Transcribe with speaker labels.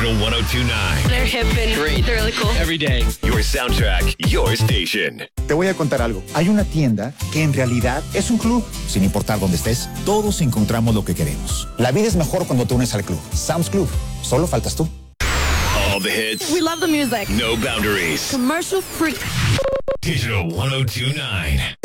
Speaker 1: Digital 1029.
Speaker 2: They're hip and
Speaker 3: Great.
Speaker 2: they're really cool.
Speaker 3: Every day.
Speaker 1: Your soundtrack, your station.
Speaker 4: Te voy a contar algo. Hay una tienda que en realidad es un club. Sin importar dónde estés, todos encontramos lo que queremos. La vida es mejor cuando te unes al club. Sam's Club. Solo faltas tú.
Speaker 1: All the hits.
Speaker 2: We love the music.
Speaker 1: No boundaries.
Speaker 2: Commercial free.
Speaker 1: Digital 1029.